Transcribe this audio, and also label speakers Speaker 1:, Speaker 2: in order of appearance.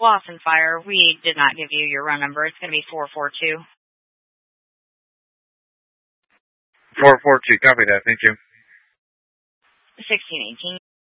Speaker 1: Lawson Fire. We did not give you your run number. It's going to be 442.
Speaker 2: 442, copy that. Thank you.
Speaker 1: 1618.